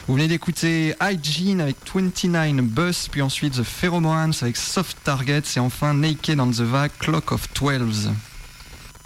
Vous venez d'écouter Hygiene avec 29 Bus, puis ensuite The Pheromones avec Soft Targets et enfin Naked on the Vague, Clock of 12.